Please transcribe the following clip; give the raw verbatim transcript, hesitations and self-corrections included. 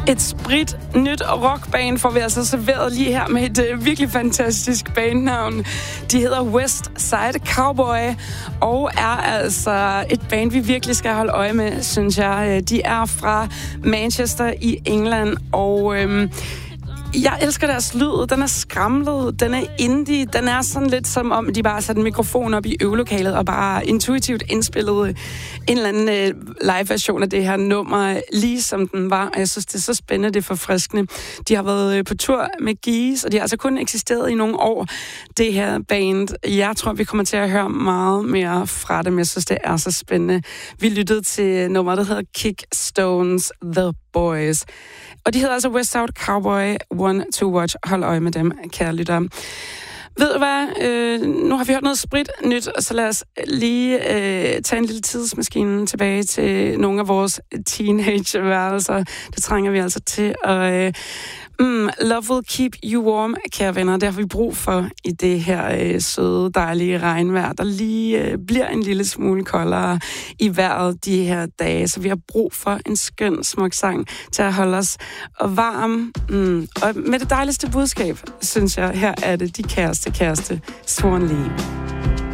Et sprit nyt rockband får vi altså serveret lige her med et uh, virkelig fantastisk bandnavn. De hedder West Side Cowboy og er altså et band, vi virkelig skal holde øje med, synes jeg. De er fra Manchester i England, og øhm, jeg elsker deres lyd. Den er skramlet, den er indie, den er sådan lidt som om, de bare har sat en mikrofon op i øvelokalet og bare intuitivt indspillet en eller anden øh, live-version af det her nummer, lige som den var. Og jeg synes, det er så spændende, det er forfriskende. De har været øh, på tur med Geese, og de har altså kun eksisteret i nogle år, det her band. Jeg tror, vi kommer til at høre meget mere fra dem. Jeg synes, det er så spændende. Vi lyttede til nummer, der hedder Kickstones The Boys. Og de hedder altså West Side Cowboy, One to Watch. Hold øje med dem, kære lyttere. Ved du hvad? Øh, nu har vi hørt noget sprit nyt, så lad os lige øh, tage en lille tidsmaskine tilbage til nogle af vores teenageværelser. Det trænger vi altså til. Og øh, mm, love will keep you warm, kære venner. Det har vi brug for i det her øh, søde, dejlige regnvejr, der lige øh, bliver en lille smule koldere i vejret de her dage. Så vi har brug for en skøn, smuk sang til at holde os varm. Mm, og med det dejligste budskab, synes jeg, her er det de kæreste, kæreste Swan Lee.